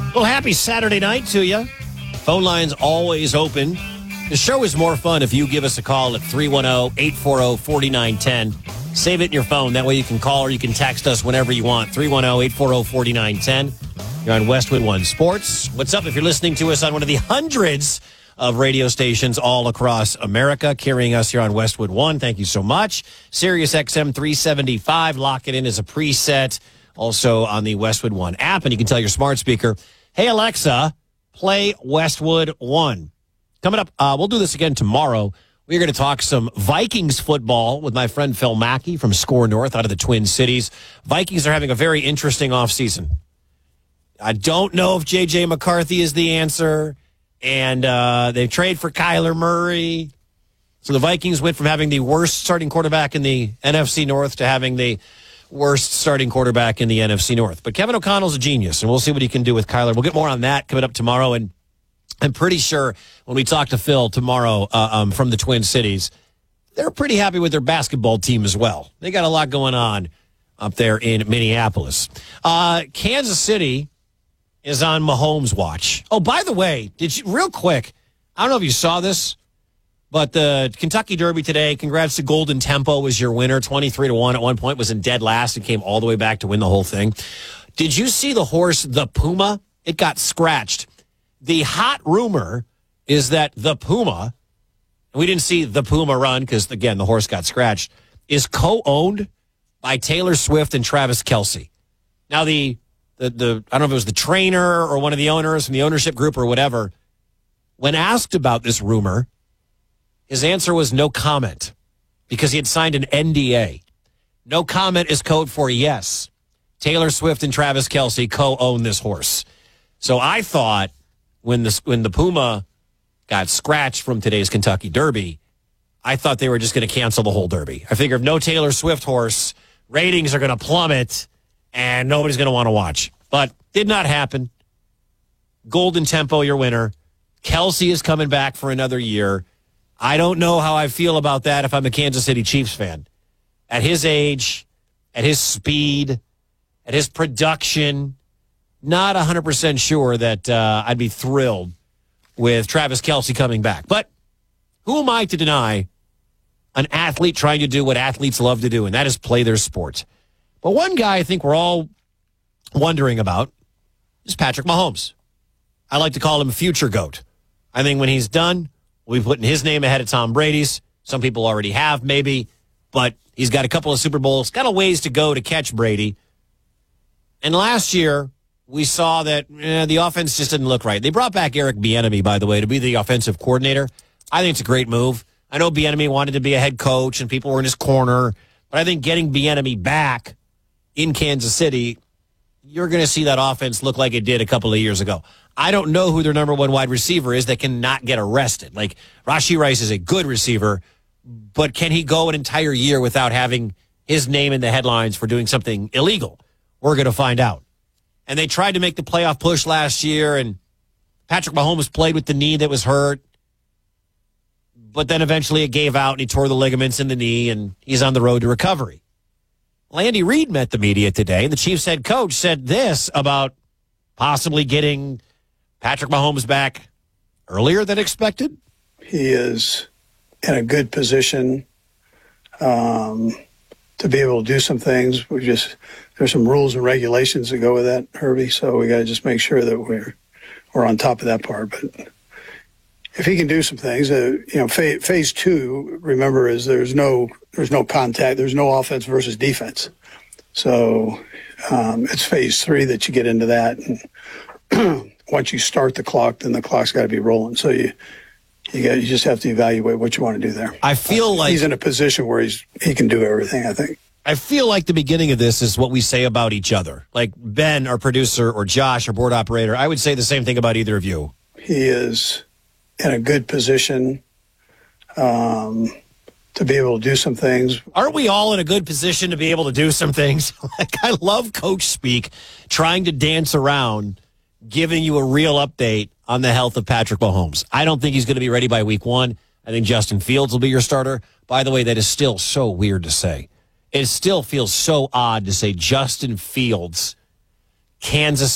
Well, happy Saturday night to you. Phone line's always open. The show is more fun if you give us a call at 310-840-4910. Save it in your phone. That way you can call or you can text us whenever you want. 310-840-4910. You're on Westwood One Sports. What's up if you're listening to us on one of the hundreds of radio stations all across America, carrying us here on Westwood One? Thank you so much. Sirius XM 375. Lock it in as a preset. Also on the Westwood One app. And you can tell your smart speaker, hey, Alexa, play Westwood One. Coming up, we'll do this again tomorrow. We're going to talk some Vikings football with my friend Phil Mackey from Score North out of the Twin Cities. Vikings are having a very interesting offseason. I don't know if J.J. McCarthy is the answer, and they trade for Kyler Murray. So the Vikings went from having the worst starting quarterback in the NFC North to having the worst starting quarterback in the NFC North. But Kevin O'Connell's a genius, and we'll see what he can do with Kyler. We'll get more on that coming up tomorrow, and I'm pretty sure when we talk to Phil tomorrow from the Twin Cities, they're pretty happy with their basketball team as well. They got a lot going on up there in Minneapolis. Kansas City is on Mahomes' watch. Oh, by the way, real quick, I don't know if you saw this, but the Kentucky Derby today, congrats to Golden Tempo, was your winner, 23-1 at one point, was in dead last and came all the way back to win the whole thing. Did you see the horse, the Puma? It got scratched. The hot rumor is that the Puma, and we didn't see the Puma run because, again, the horse got scratched, is co-owned by Taylor Swift and Travis Kelce. Now, the I don't know if it was the trainer or one of the owners from the ownership group or whatever, when asked about this rumor, his answer was no comment because he had signed an NDA. No comment is code for yes. Taylor Swift and Travis Kelce co-own this horse. So I thought when the Puma got scratched from today's Kentucky Derby, I thought they were just going to cancel the whole Derby. I figured if no Taylor Swift horse, ratings are going to plummet and nobody's going to want to watch. But did not happen. Golden Tempo, your winner. Kelce is coming back for another year. I don't know how I feel about that if I'm a Kansas City Chiefs fan. At his age, at his speed, at his production, not 100% sure that I'd be thrilled with Travis Kelce coming back. But who am I to deny an athlete trying to do what athletes love to do, and that is play their sport? But one guy I think we're all wondering about is Patrick Mahomes. I like to call him future GOAT. I think when he's done, we'll be putting his name ahead of Tom Brady's. Some people already have, maybe, but he's got a couple of Super Bowls, got a ways to go to catch Brady. And last year, we saw that the offense just didn't look right. They brought back Eric Bieniemy, by the way, to be the offensive coordinator. I think it's a great move. I know Bieniemy wanted to be a head coach and people were in his corner, but I think getting Bieniemy back in Kansas City, you're going to see that offense look like it did a couple of years ago. I don't know who their number one wide receiver is that cannot get arrested. Like, Rashee Rice is a good receiver, but can he go an entire year without having his name in the headlines for doing something illegal? We're going to find out. And they tried to make the playoff push last year, and Patrick Mahomes played with the knee that was hurt, but then eventually it gave out, and he tore the ligaments in the knee, and he's on the road to recovery. Well, Andy Reid met the media today, and the Chiefs head coach said this about possibly getting Patrick Mahomes back earlier than expected. He is in a good position to be able to do some things. There's some rules and regulations that go with that, Herbie, so we got to just make sure that we're on top of that part. But if he can do some things, phase two, remember, is there's no contact, there's no offense versus defense. So it's phase three that you get into that, and once you start the clock, then the clock's got to be rolling. So you just have to evaluate what you want to do there. I feel like he's in a position where he can do everything, I think. I feel like the beginning of this is what we say about each other. Like Ben, our producer, or Josh, our board operator, I would say the same thing about either of you. He is in a good position to be able to do some things. Aren't we all in a good position to be able to do some things? Like, I love coach speak, trying to dance around, giving you a real update on the health of Patrick Mahomes. I don't think he's going to be ready by week one. I think Justin Fields will be your starter. By the way, that is still so weird to say. It still feels so odd to say Justin Fields, Kansas